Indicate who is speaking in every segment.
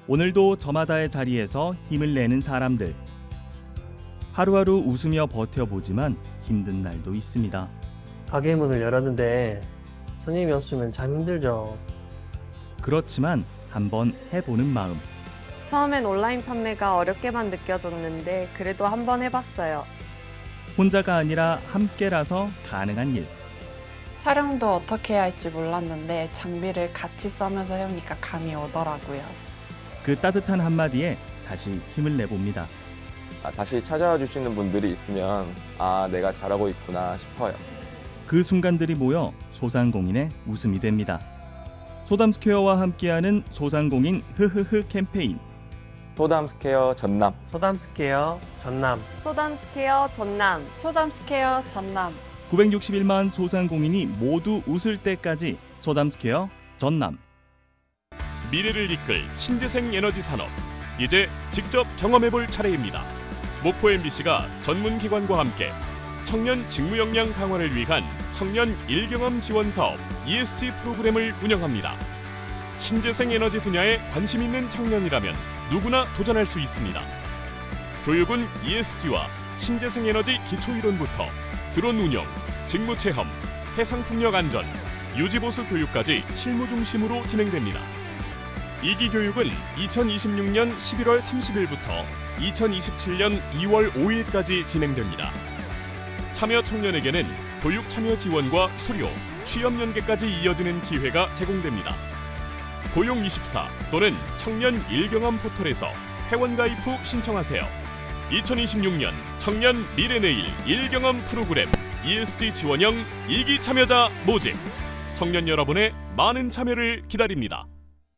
Speaker 1: 오늘도 저마다의 자리에서 힘을 내는 사람들. 하루하루 웃으며 버텨보지만 힘든 날도 있습니다.
Speaker 2: 가게 문을 열었는데 손님이 없으면 참 힘들죠.
Speaker 1: 그렇지만 한번 해보는 마음.
Speaker 3: 처음엔 온라인 판매가 어렵게만 느껴졌는데 그래도 한번 해봤어요.
Speaker 1: 혼자가 아니라 함께라서 가능한 일.
Speaker 4: 촬영도 어떻게 해야 할지 몰랐는데 장비를 같이 써면서 해오니까 감이 오더라고요.
Speaker 1: 그 따뜻한 한마디에 다시 힘을 내봅니다.
Speaker 5: 다시 찾아와 주시는 분들이 있으면 내가 잘하고 있구나 싶어요.
Speaker 1: 그 순간들이 모여 소상공인의 웃음이 됩니다. 소담스퀘어와 함께하는 소상공인 흐흐흐 캠페인.
Speaker 5: 소담스퀘어 전남.
Speaker 2: 소담스퀘어 전남.
Speaker 3: 소담스퀘어 전남.
Speaker 4: 소담스퀘어 전남.
Speaker 1: 961만 소상공인이 모두 웃을 때까지 소담스퀘어 전남.
Speaker 6: 미래를 이끌 신재생 에너지 산업. 이제 직접 경험해볼 차례입니다. 목포 MBC가 전문기관과 함께 청년 직무 역량 강화를 위한 청년 일경험 지원 사업 ESG 프로그램을 운영합니다. 신재생 에너지 분야에 관심 있는 청년이라면 누구나 도전할 수 있습니다. 교육은 ESG와 신재생 에너지 기초이론부터 드론 운영, 직무 체험, 해상풍력 안전, 유지보수 교육까지 실무 중심으로 진행됩니다. 2기 교육은 2026년 11월 30일부터 2027년 2월 5일까지 진행됩니다. 참여 청년에게는 교육 참여 지원과 수료, 취업 연계까지 이어지는 기회가 제공됩니다. 고용24 또는 청년 일경험 포털에서 회원가입 후 신청하세요. 2026년 청년 미래내일 일경험 프로그램 ESG 지원형 2기 참여자 모집. 청년 여러분의 많은 참여를 기다립니다.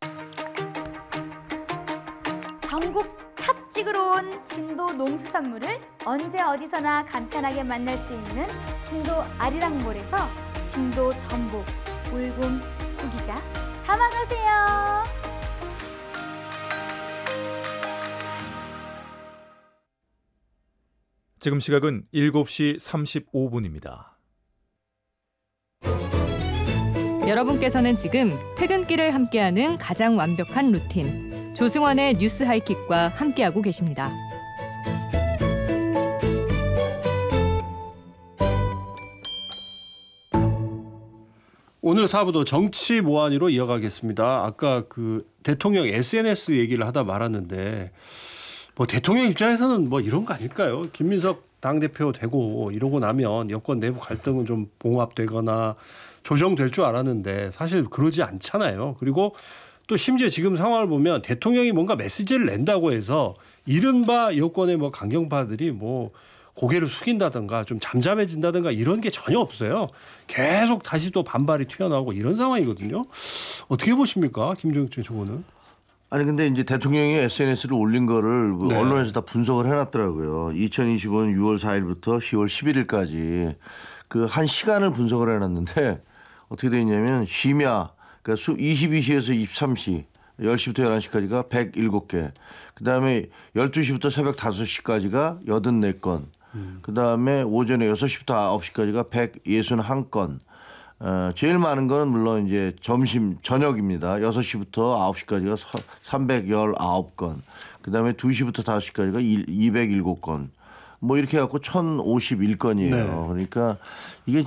Speaker 7: 전국 탑 찍으러 온 진도 농수산물을 언제 어디서나 간편하게 만날 수 있는 진도 아리랑몰에서 진도 전복, 울금, 구기자 담아가세요.
Speaker 8: 지금 시각은 7시 35분입니다.
Speaker 9: 여러분께서는 지금 퇴근길을 함께하는 가장 완벽한 루틴 조승원의 뉴스 하이킥과 함께하고 계십니다.
Speaker 10: 오늘 4부도 정치 모안이로 이어가겠습니다. 아까 그 대통령 SNS 얘기를 하다 말았는데 뭐 대통령 입장에서는 뭐 이런 거 아닐까요? 김민석 당대표 되고 이러고 나면 여권 내부 갈등은 좀 봉합되거나 조정될 줄 알았는데 사실 그러지 않잖아요. 그리고 또 심지어 지금 상황을 보면 대통령이 뭔가 메시지를 낸다고 해서 이른바 여권의 뭐 강경파들이 뭐 고개를 숙인다든가 좀 잠잠해진다든가 이런 게 전혀 없어요. 계속 다시 또 반발이 튀어나오고 이런 상황이거든요. 어떻게 보십니까? 김종철 최고는.
Speaker 11: 아니 근데 이제 대통령이 SNS를 올린 거를
Speaker 10: 네.
Speaker 11: 언론에서 다 분석을 해놨더라고요. 2025년 6월 4일부터 10월 11일까지 그 한 시간을 분석을 해놨는데 어떻게 돼 있냐면 심야 그러니까 22시에서 23시 10시부터 11시까지가 107개 그다음에 12시부터 새벽 5시까지가 84건 그다음에 오전에 6시부터 9시까지가 161건 제일 많은 거는 물론 이제 저녁입니다. 6시부터 9시까지가 319건. 그다음에 2시부터 5시까지가 207건. 뭐 이렇게 해갖고 1051건이에요.
Speaker 10: 네.
Speaker 11: 그러니까 이게